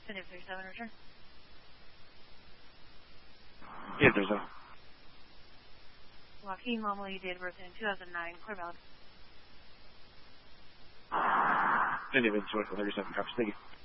India 37, return. Yeah, there's a... Joaquin Momoli, date of birth in 2009, clear valid. India 37, copy. Thank you.